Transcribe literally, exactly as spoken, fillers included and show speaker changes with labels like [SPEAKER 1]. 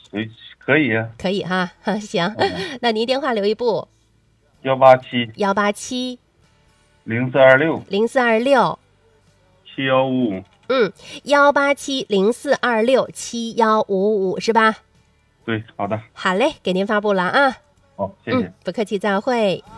[SPEAKER 1] 对，可以啊。
[SPEAKER 2] 可以哈，哈行，
[SPEAKER 1] 嗯，
[SPEAKER 2] 那您电话留一步，
[SPEAKER 1] 幺八七
[SPEAKER 2] 幺八七
[SPEAKER 1] 零四二六
[SPEAKER 2] 零四二六，
[SPEAKER 1] 七幺五五。
[SPEAKER 2] 嗯，幺八七零四二六七幺五五是吧？
[SPEAKER 1] 对，好的，
[SPEAKER 2] 好嘞，给您发布了啊，
[SPEAKER 1] 好，谢
[SPEAKER 2] 嗯，
[SPEAKER 1] 谢。
[SPEAKER 2] 不客气，再会。